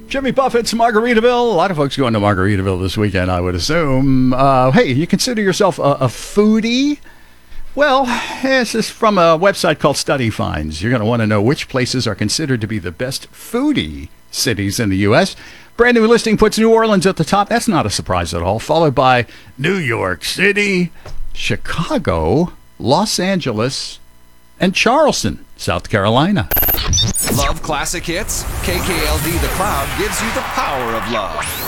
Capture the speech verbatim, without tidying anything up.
Jimmy Buffett's Margaritaville. A lot of folks going to Margaritaville this weekend, I would assume. Uh, hey, you consider yourself a, a foodie? Well, this is from a website called Study Finds. You're going to want to know which places are considered to be the best foodie cities in the U S Brand new listing puts New Orleans at the top. That's not a surprise at all. Followed by New York City, Chicago, Los Angeles, and Charleston, South Carolina. Love classic hits? K K L D The Cloud gives you the power of love.